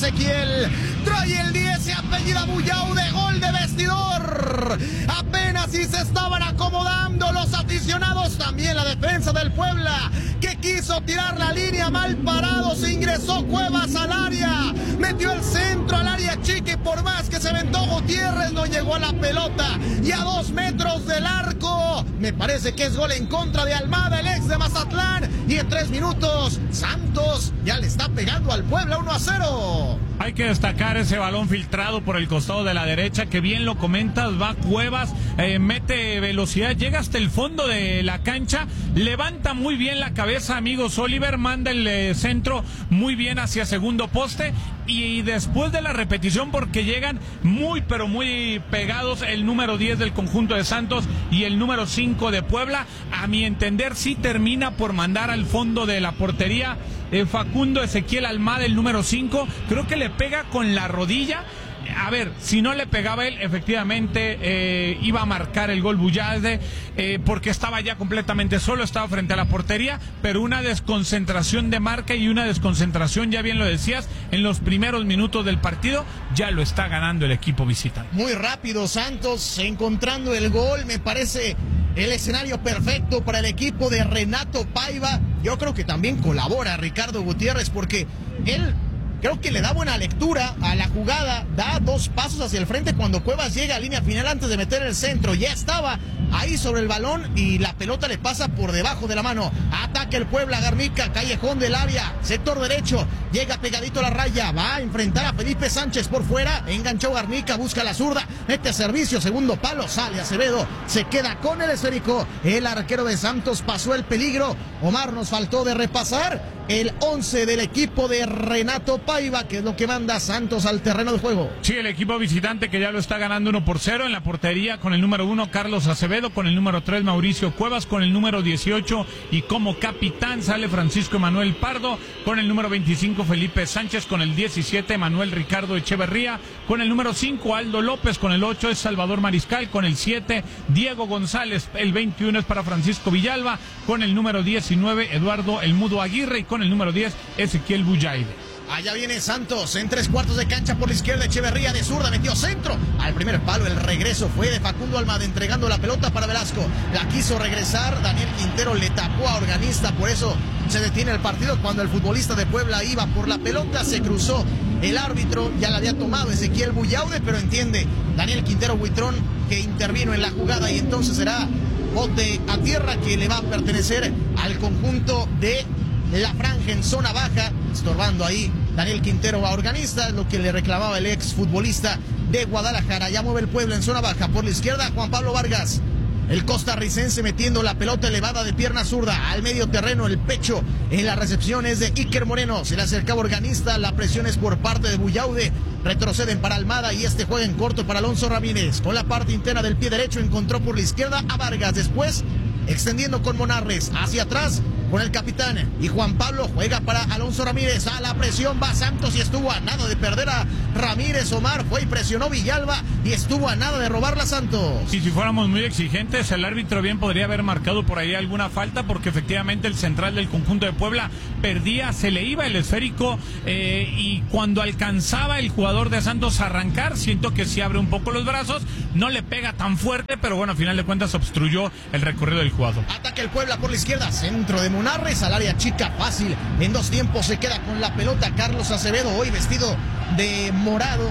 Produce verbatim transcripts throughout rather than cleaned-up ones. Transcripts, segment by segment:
Ezequiel. Trae el diez, se apellida Buyaude, gol de vestidor. Apenas si se estaban acomodando los aficionados, también la defensa del Puebla, que quiso tirar la línea mal parado, se ingresó Cuevas al área, metió el centro al área chica y por más que se aventó Gutiérrez no llegó a la pelota y a dos metros del arco, me parece que es gol en contra de Almada, el ex de Mazatlán, y en tres minutos Santos ya le está pegando al Puebla uno a cero. Hay que destacar ese balón filtrado por el costado de la derecha, que bien lo comentas, va Cuevas, eh, mete velocidad, llega hasta el fondo de la cancha, levanta muy bien la cabeza, amigos Oliver, manda el eh, centro muy bien hacia segundo poste, y, y después de la repetición, porque llegan muy pero muy pegados el número diez del conjunto de Santos y el número cinco de Puebla, a mi entender sí termina por mandar al fondo de la portería eh, Facundo Ezequiel Almada, el número cinco, creo que le pega con la rodilla. A ver, si no le pegaba él, efectivamente eh, iba a marcar el gol Buyaude, eh, porque estaba ya completamente solo, estaba frente a la portería, pero una desconcentración de marca y una desconcentración, ya bien lo decías, en los primeros minutos del partido, ya lo está ganando el equipo visitante. Muy rápido Santos encontrando el gol, me parece el escenario perfecto para el equipo de Renato Paiva. Yo creo que también colabora Ricardo Gutiérrez, porque él creo que le da buena lectura a la jugada, da dos pasos hacia el frente cuando Cuevas llega a línea final antes de meter el centro, ya estaba ahí sobre el balón y la pelota le pasa por debajo de la mano. Ataca el Puebla, Garnica, callejón del área, sector derecho, llega pegadito a la raya, va a enfrentar a Felipe Sánchez por fuera, enganchó Garnica, busca la zurda, mete servicio, segundo palo, sale Acevedo, se queda con el esférico, el arquero de Santos pasó el peligro. Omar, nos faltó de repasar el once del equipo de Renato Paiva, que es lo que manda Santos al terreno de juego. Sí, el equipo visitante que ya lo está ganando uno por cero, en la portería con el número uno Carlos Acevedo, con el número tres Mauricio Cuevas, con el número dieciocho y como capitán sale Francisco Manuel Pardo, con el número veinticinco Felipe Sánchez, con el diecisiete Manuel Ricardo Echeverría, con el número cinco Aldo López, con el ocho es Salvador Mariscal, con el siete Diego González, el veintiuno es para Francisco Villalba, con el número diecinueve Eduardo El Mudo Aguirre y con el número diez Ezequiel Buyaude. Allá viene Santos en tres cuartos de cancha por la izquierda, Echeverría de zurda metió centro al primer palo, el regreso fue de Facundo Almada entregando la pelota para Velasco, la quiso regresar, Daniel Quintero le tapó a Organista, por eso se detiene el partido cuando el futbolista de Puebla iba por la pelota, se cruzó el árbitro, ya la había tomado Ezequiel Buyaude, pero entiende Daniel Quintero Buitrón que intervino en la jugada y entonces será bote a tierra que le va a pertenecer al conjunto de la franja en zona baja, estorbando ahí Daniel Quintero a Organista, lo que le reclamaba el ex futbolista de Guadalajara. Ya mueve el Puebla en zona baja, por la izquierda Juan Pablo Vargas, el costarricense metiendo la pelota elevada de pierna zurda al medio terreno, el pecho en la recepción es de Iker Moreno, se le acercaba Organista, la presión es por parte de Buyaude, retroceden para Almada y este juega en corto para Alonso Ramírez, con la parte interna del pie derecho encontró por la izquierda a Vargas, después extendiendo con Monarres hacia atrás con el capitán y Juan Pablo juega para Alonso Ramírez, a la presión va Santos y estuvo a nada de perder a Ramírez. Omar fue y presionó Villalba y estuvo a nada de robarla Santos. Y si fuéramos muy exigentes, el árbitro bien podría haber marcado por ahí alguna falta, porque efectivamente el central del conjunto de Puebla perdía, se le iba el esférico eh, y cuando alcanzaba el jugador de Santos a arrancar, siento que sí abre un poco los brazos, no le pega tan fuerte, pero bueno, a final de cuentas obstruyó el recorrido del jugador. Ataca el Puebla por la izquierda, centro de Monarres al área chica, fácil, en dos tiempos se queda con la pelota Carlos Acevedo, hoy vestido de morado.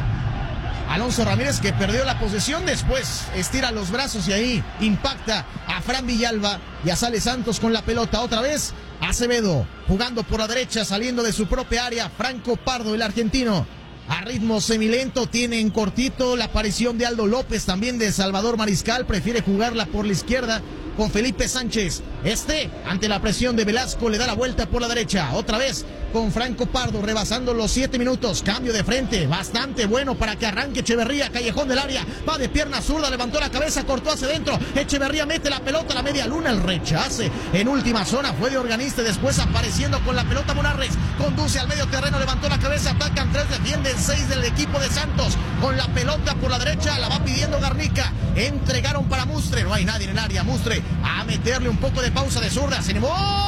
Alonso Ramírez que perdió la posesión, después estira los brazos y ahí impacta a Fran Villalba, ya sale Santos con la pelota otra vez, Acevedo jugando por la derecha, saliendo de su propia área, Franco Pardo, el argentino, a ritmo semilento, tiene en cortito la aparición de Aldo López, también de Salvador Mariscal, prefiere jugarla por la izquierda con Felipe Sánchez, este ante la presión de Velasco le da la vuelta por la derecha, otra vez con Franco Pardo, rebasando los siete minutos, cambio de frente, bastante bueno para que arranque Echeverría, callejón del área, va de pierna zurda, levantó la cabeza, cortó hacia dentro, Echeverría mete la pelota a la media luna, el rechace en última zona fue de Organista, después apareciendo con la pelota Monarres, conduce al medio terreno, levantó la cabeza, atacan tres, defienden seis del equipo de Santos, con la pelota por la derecha, la va pidiendo Garnica, entregaron para Mustre, no hay nadie en el área, Mustre a meterle un poco de pausa de zurda, se animó